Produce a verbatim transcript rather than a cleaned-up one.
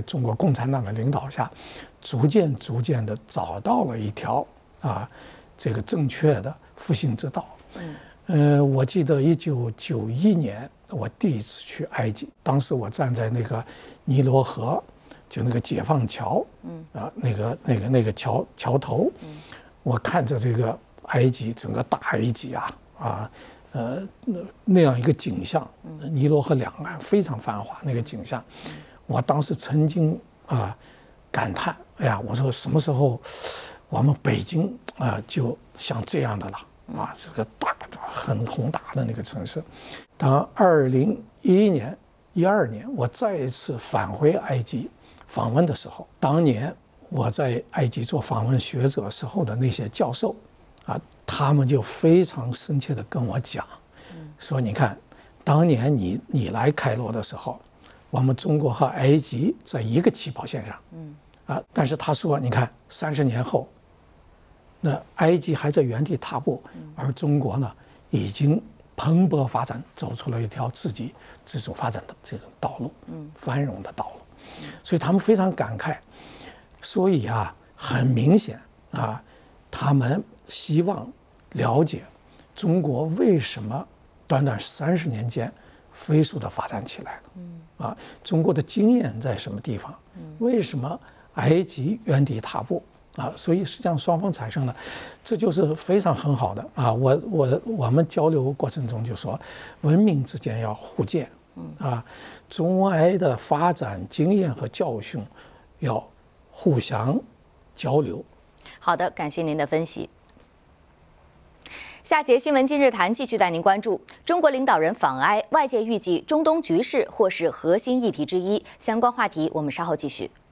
中国共产党的领导下，逐渐逐渐的找到了一条啊这个正确的复兴之道。嗯。呃，我记得一九九一年我第一次去埃及，当时我站在那个尼罗河，就那个解放桥，嗯，啊，那个那个那个桥桥头，嗯，我看着这个埃及整个大埃及啊啊，呃那那样一个景象，尼罗河两岸非常繁华那个景象，我当时曾经啊感叹，哎呀，我说什么时候我们北京啊就像这样的了。啊，是个大的、很宏大的那个城市。当二零一一年、一二年我再一次返回埃及访问的时候，当年我在埃及做访问学者时候的那些教授，啊，他们就非常深切地跟我讲，说你看，当年你你来开罗的时候，我们中国和埃及在一个起跑线上，嗯，啊，但是他说，你看三十年后。那埃及还在原地踏步，而中国呢，已经蓬勃发展，走出了一条自己自主发展的这种道路，嗯，繁荣的道路，所以他们非常感慨。所以啊，很明显啊，他们希望了解中国为什么短短三十年间飞速的发展起来的，嗯，啊，中国的经验在什么地方？为什么埃及原地踏步？啊，所以实际上双方产生了，这就是非常很好的啊。我我我们交流过程中就说，文明之间要互鉴，啊，中埃的发展经验和教训要互相交流。 好的，感谢您的分析。下节新闻今日谈继续带您关注中国领导人访埃，外界预计中东局势或是核心议题之一。相关话题我们稍后继续。